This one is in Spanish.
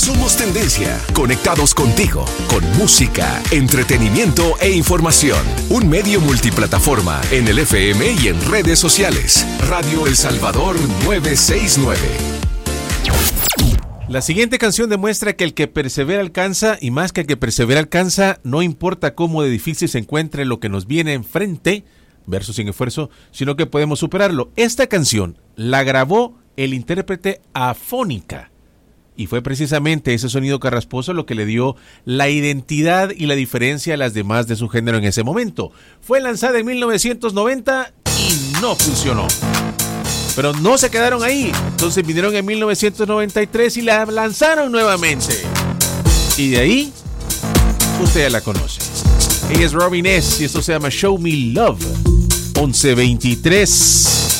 Somos tendencia, conectados contigo, con música, entretenimiento e información. Un medio multiplataforma en el FM y en redes sociales. Radio El Salvador 969. La siguiente canción demuestra que el que persevera alcanza, y más que el que persevera alcanza, no importa cómo de difícil se encuentre lo que nos viene enfrente, verso sin esfuerzo, sino que podemos superarlo. Esta canción la grabó el intérprete Afónica. Y fue precisamente ese sonido carrasposo lo que le dio la identidad y la diferencia a las demás de su género en ese momento. Fue lanzada en 1990 y no funcionó. Pero no se quedaron ahí. Entonces vinieron en 1993 y la lanzaron nuevamente. Y de ahí, usted ya la conoce. Ella es Robin S. y esto se llama Show Me Love. 11:23.